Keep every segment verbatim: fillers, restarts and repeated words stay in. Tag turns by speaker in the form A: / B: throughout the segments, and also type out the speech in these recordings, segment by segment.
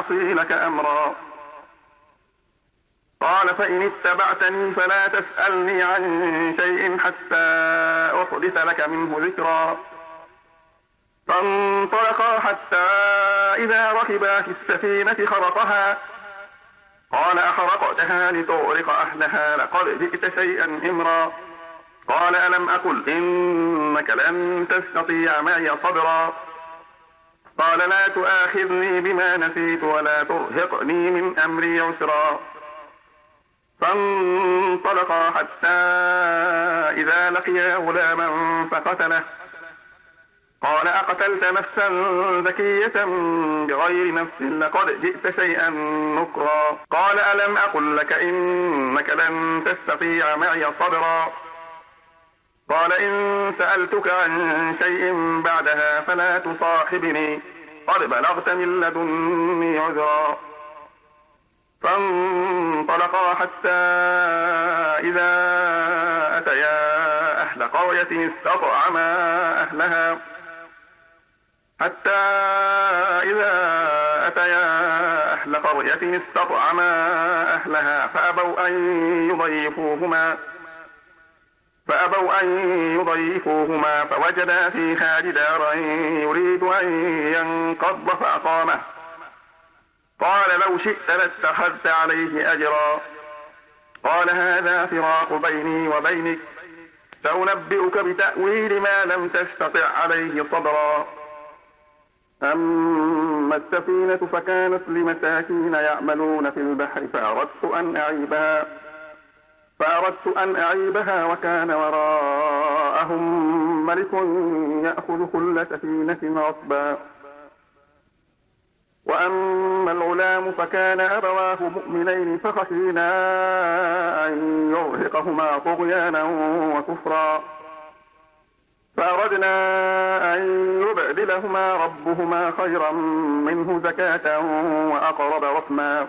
A: يعصي لك أمرا. قال فإن اتبعتني فلا تسألني عن شيء حتى أحدث لك منه ذكرا. فانطلقا حتى إذا ركبا في السفينة خرقها قال أخرقتها لتغرق أهلها لقد جئت شيئا إمرا. قال ألم أقل إنك لن تستطيع معي صبرا. قال لا تؤاخذني بما نسيت ولا ترهقني من أمري عسرا. فانطلقا حتى إذا لقيا غلاما فقتله قال أقتلت نفسا زكية بغير نفس لقد جئت شيئا نكرا. قال ألم أقل لك إنك لن تستطيع معي صبرا. قال إن سألتك عن شيء بعدها فلا تصاحبني قد بلغت من لدني عذرا. فانطلقا حتى إذا أتيا أهل قرية استطعما أهلها حتى إذا أتيا أهل قرية استطعما أهلها فأبوا أن يضيفوهما فأبوا أن يضيفوهما فوجدا فيها جدارا يريد أن ينقض فأقامه. قال لو شئت لاتخذت عليه أجرا. قال هذا فراق بيني وبينك سأنبئك بتأويل ما لم تستطع عليه صبرا. أما السفينة فكانت لمساكين يعملون في البحر فأردت أن أعيبها فأردت أن أعيبها وكان وراءهم ملك يأخذ كل سفينة غصبا. وأما الغلام فكان أبواه مؤمنين فخشينا أن يرهقهما طغيانا وكفرا فأردنا أن يبدلهما ربهما خيرا منه زكاة وأقرب رحما.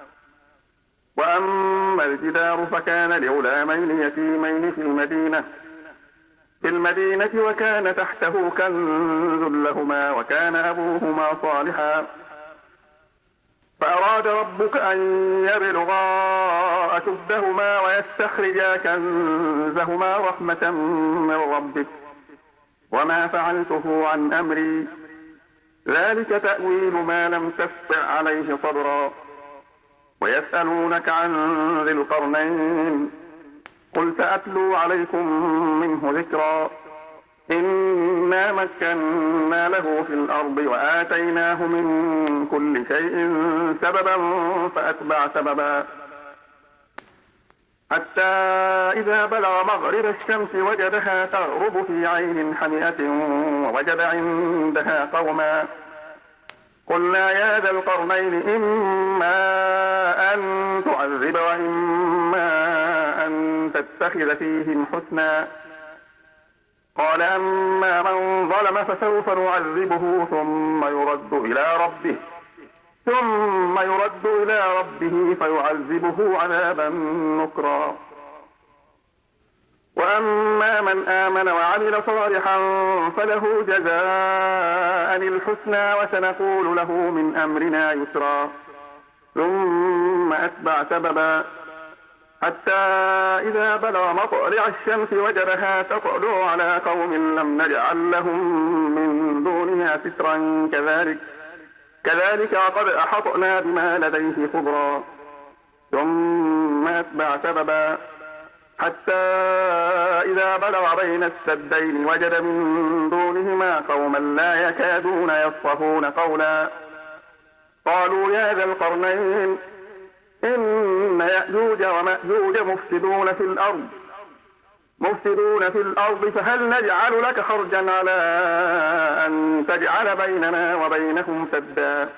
A: وأما الجدار فكان لغلامين يتيمين في المدينة في المدينة وكان تحته كنز لهما وكان أبوهما صالحا. فأراد ربك أن يبلغا أشدهما ويستخرجا كنزهما رحمة من ربك وما فعلته عن أمري ذلك تأويل ما لم تستطع عليه صبرا. ويسألونك عن ذي القرنين قل سأتلو عليكم منه ذكرا. إنا مكنا له في الأرض وآتيناه من كل شيء سببا فأتبع سببا حتى إذا بلغ مغرب الشمس وجدها تغرب في عين حمئة ووجد عندها قوما قلنا يا ذا القرنين إما أن تعذب وإما أن تتخذ فيهم حسنا. قال أما من ظلم فسوف نعذبه ثم يرد إلى ربه ثم يرد إلى ربه فيعذبه عذابا نكرا. وأما من آمن وعمل صالحا فله جزاء الحسنى وسنقول له من أمرنا يسرا. ثم أتبع سببا حتى إذا بلغ مطلع الشمس وجدها تطلع على قوم لم نجعل لهم من دونها سترا كذلك كذلك وقد أحطنا بما لديه خبرا. ثم أتبع سببا حتى إذا بلغ بين السدين وجد من دونهما قوما لا يكادون يفقهون قولا قالوا يا ذا القرنين إن يأجوج ومأجوج مفسدون في الأرض مفسدون في الأرض فهل نجعل لك خرجا على أن تجعل بيننا وبينهم سدا.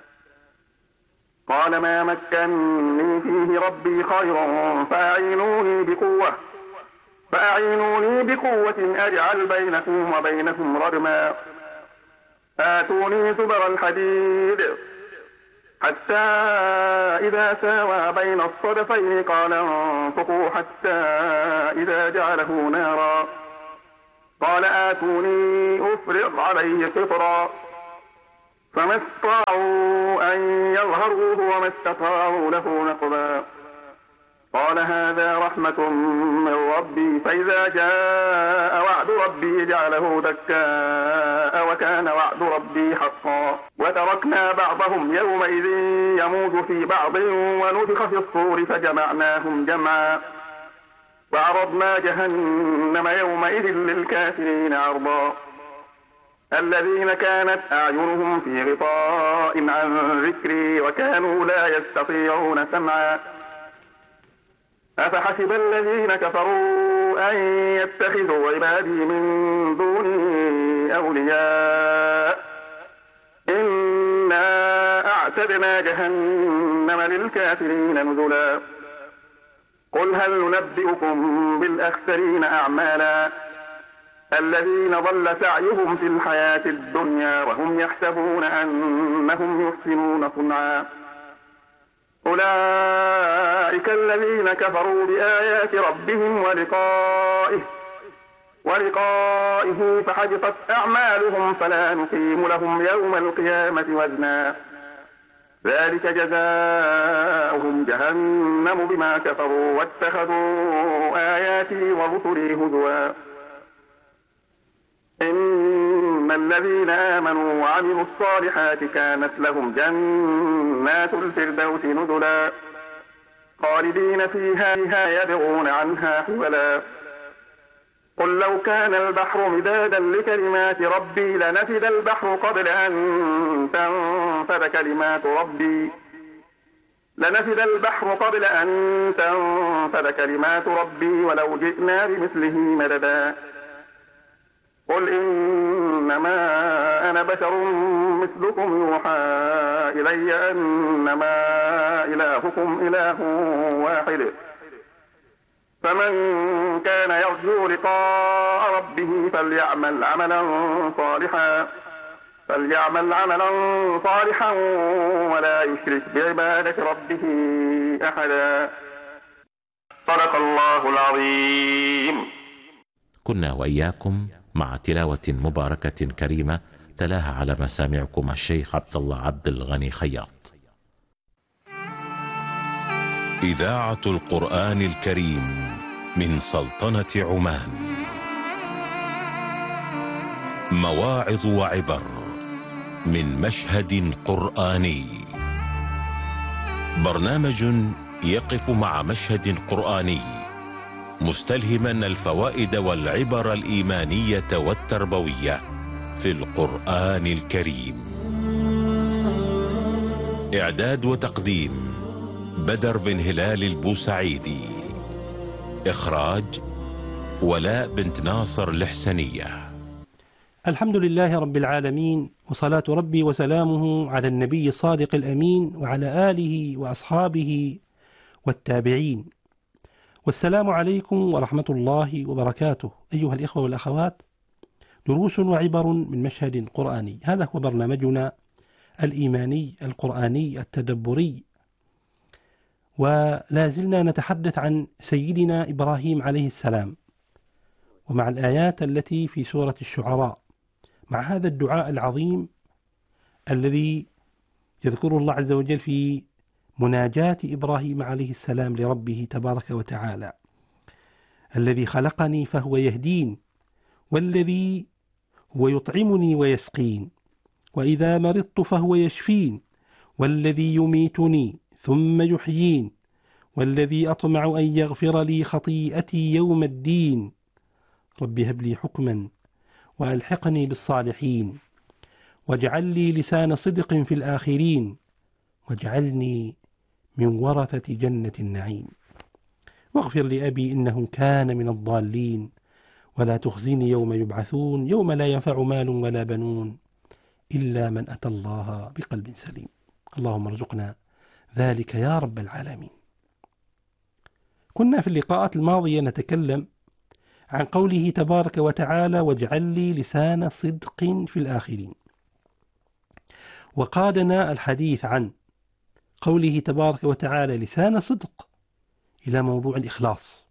A: قال ما مكنني فيه ربي خير فأعينوني بقوة فأعينوني بقوة أجعل بينكم وبينهم ردما. آتوني زبر الحديد حتى إذا ساوى بين الصدفين قال انفقوا حتى إذا جعله نارا قال آتوني أفرغ عليه قطرا فما استطاعوا أن يظهروه وما استطاعوا له نقبا قال هذا رحمة من ربي فإذا جاء وعد ربي جعله دكاء وكان وعد ربي حقا وتركنا بعضهم يومئذ يموج في بعض ونفخ في الصور فجمعناهم جمعا وعرضنا جهنم يومئذ للكافرين عرضا الذين كانت أعينهم في غطاء عن ذكري وكانوا لا يستطيعون سمعا أفحسب الذين كفروا أن يتخذوا عبادي من دوني أولياء إنا أعتدنا جهنم للكافرين نزلا قل هل ننبئكم بالأخسرين أعمالا الذين ضل سعيهم في الحياة الدنيا وهم يحسبون أنهم يحسنون صنعا أولئك الذين كفروا بآيات ربهم ولقائه ولقائه فحبطت أعمالهم فلا نقيم لهم يوم القيامة وزنا ذلك جزاؤهم جهنم بما كفروا واتخذوا آياتي ورسلي هزوا إن الذين آمنوا وعملوا الصالحات كانت لهم جنات الفردوس نزلا خالدين فيها يبغون عنها حولا قل لو كان البحر مدادا لكلمات ربي لنفد البحر قبل أن تنفد كلمات ربي لنفد البحر قبل أن تنفد كلمات ربي ولو جئنا بمثله مددا قل إنما أنا بشر مثلكم يوحى إلي أنما إلهكم إله واحد فمن كان يرجو لقاء ربه فليعمل عملا صالحا فليعمل عملا صالحا ولا يشرك بعبادة ربه أحدا صدق الله العظيم.
B: كنا وإياكم مع تلاوة مباركة كريمة تلاها على مسامعكم الشيخ عبد الله عبد الغني خياط.
C: إذاعة القرآن الكريم من سلطنة عمان. مواعظ وعبر من مشهد قرآني. برنامج يقف مع مشهد قرآني مستلهما الفوائد والعبر الإيمانية والتربوية في القرآن الكريم. إعداد وتقديم بدر بن هلال البوسعيدي. إخراج ولاء بنت ناصر الحسنية.
D: الحمد لله رب العالمين، وصلاة ربي وسلامه على النبي الصادق الأمين وعلى آله وأصحابه والتابعين. والسلام عليكم ورحمة الله وبركاته أيها الإخوة والأخوات. دروس وعبر من مشهد قرآني، هذا هو برنامجنا الإيماني القرآني التدبري، ولا زلنا نتحدث عن سيدنا إبراهيم عليه السلام ومع الآيات التي في سورة الشعراء، مع هذا الدعاء العظيم الذي يذكره الله عز وجل في مناجاة إبراهيم عليه السلام لربه تبارك وتعالى: الذي خلقني فهو يهدين، والذي هو يطعمني ويسقين، وإذا مرضت فهو يشفين، والذي يميتني ثم يحيين، والذي أطمع أن يغفر لي خطيئتي يوم الدين، رب هب لي حكما وألحقني بالصالحين، واجعل لي لسان صدق في الآخرين، واجعلني من ورثة جنة النعيم، واغفر لأبي إنه كان من الضالين، ولا تخزني يوم يبعثون يوم لا ينفع مال ولا بنون إلا من أتى الله بقلب سليم. اللهم ارزقنا ذلك يا رب العالمين. كنا في اللقاءات الماضية نتكلم عن قوله تبارك وتعالى: واجعل لي لسان صدق في الآخرين، وقادنا الحديث عن قوله تبارك وتعالى لسان صدق إلى موضوع الإخلاص،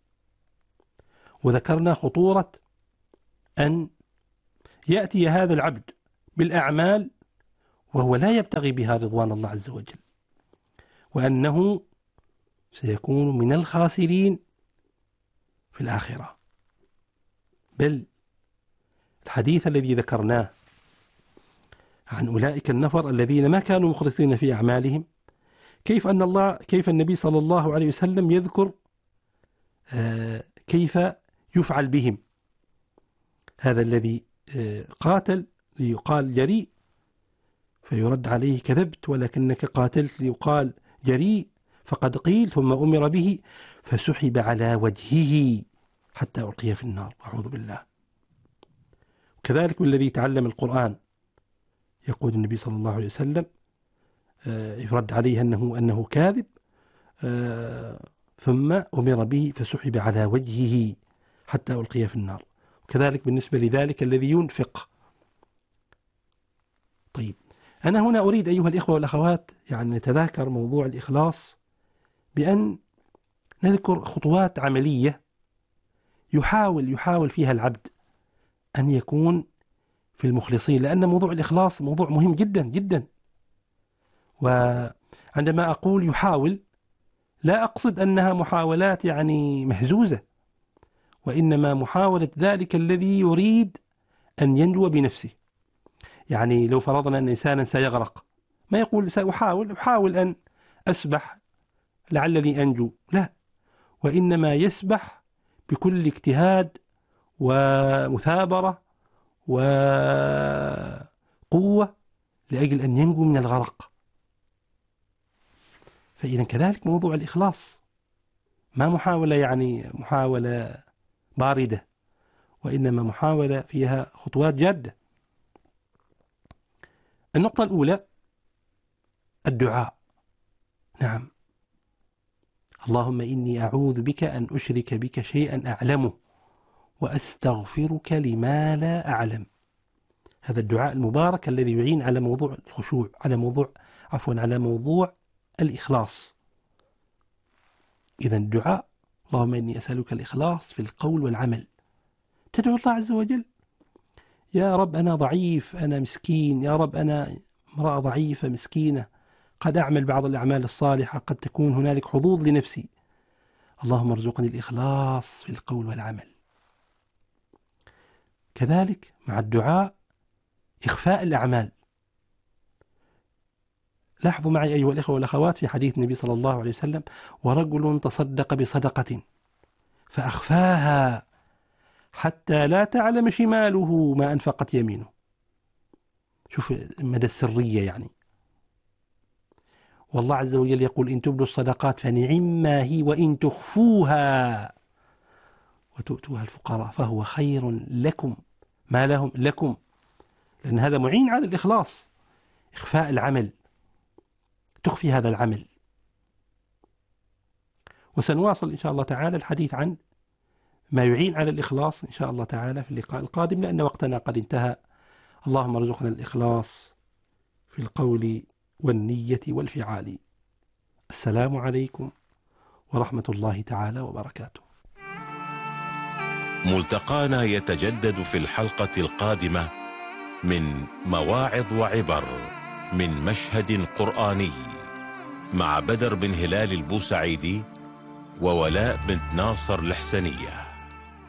D: وذكرنا خطورة أن يأتي هذا العبد بالأعمال وهو لا يبتغي بها رضوان الله عز وجل، وأنه سيكون من الخاسرين في الآخرة. بل الحديث الذي ذكرناه عن أولئك النفر الذين ما كانوا مخلصين في أعمالهم، كيف أن الله كيف النبي صلى الله عليه وسلم يذكر آه كيف يفعل بهم. هذا الذي آه قاتل ليقال جريء فيرد عليه كذبت ولكنك قاتلت ليقال جريء فقد قيل، ثم أمر به فسحب على وجهه حتى ألقي في النار، أعوذ بالله. كذلك الذي تعلم القرآن يقول النبي صلى الله عليه وسلم يرد عليه أنه أنه كاذب، ثم أمر به فسحب على وجهه حتى ألقي في النار. وكذلك بالنسبة لذلك الذي ينفق. طيب، أنا هنا أريد أيها الإخوة والأخوات يعني نتذاكر موضوع الإخلاص بأن نذكر خطوات عملية يحاول يحاول فيها العبد أن يكون في المخلصين، لأن موضوع الإخلاص موضوع مهم جدا جدا. وعندما أقول يحاول لا أقصد أنها محاولات يعني مهزوزة، وإنما محاولة ذلك الذي يريد أن ينجو بنفسه. يعني لو فرضنا أن إنسانا سيغرق ما يقول سأحاول أحاول أن أسبح لعلني أنجو، لا، وإنما يسبح بكل اجتهاد ومثابرة وقوة لأجل أن ينجو من الغرق. فإذا كذلك موضوع الإخلاص ما محاولة يعني محاولة باردة، وإنما محاولة فيها خطوات جادة. النقطة الأولى الدعاء. نعم، اللهم إني أعوذ بك أن أشرك بك شيئا أعلمه وأستغفرك لما لا أعلم. هذا الدعاء المبارك الذي يعين على موضوع الخشوع، على موضوع عفوا على موضوع الإخلاص. إذا الدعاء اللهم إني أسألك الإخلاص في القول والعمل. تدعو الله عز وجل يا رب أنا ضعيف، أنا مسكين، يا رب أنا امرأة ضعيفة مسكينة، قد أعمل بعض الأعمال الصالحة، قد تكون هنالك حظوظ لنفسي، اللهم ارزقني الإخلاص في القول والعمل. كذلك مع الدعاء إخفاء الأعمال. لاحظوا معي أيها الإخوة والأخوات في حديث النبي صلى الله عليه وسلم: ورجل تصدق بصدقة فأخفاها حتى لا تعلم شماله ما أنفقت يمينه. شوف مدى السرية يعني. والله عز وجل يقول: إن تبدوا الصدقات فنعما هي وإن تخفوها وتؤتوها الفقراء فهو خير لكم، ما لهم لكم، لأن هذا معين على الإخلاص. إخفاء العمل، تخفي هذا العمل. وسنواصل إن شاء الله تعالى الحديث عن ما يعين على الإخلاص إن شاء الله تعالى في اللقاء القادم، لأن وقتنا قد انتهى. اللهم ارزقنا الإخلاص في القول والنية والفعال. السلام عليكم ورحمة الله تعالى وبركاته.
C: ملتقانا يتجدد في الحلقة القادمة من مواعظ وعبر من مشهد قرآني مع بدر بن هلال البوسعيدي وولاء بنت ناصر الحسنية.